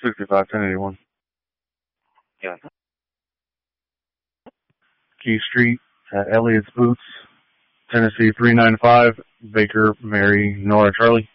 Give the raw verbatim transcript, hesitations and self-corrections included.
sixty-five ten eighty-one. Yeah. Key Street at Elliott's Boots, Tennessee three nine five, Baker, Mary, Nora, Charlie.